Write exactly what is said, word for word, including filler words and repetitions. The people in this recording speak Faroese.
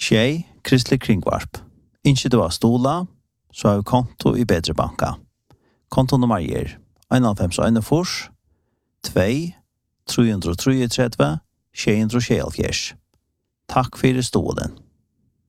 Tjej, kristelig kringvarp. Ikke du har stola, så har vi konto i Bedre Banka. Kontonummer er en fem en fors, to, tre tre tre, tre, tre, tre, tre, Takk for stolen.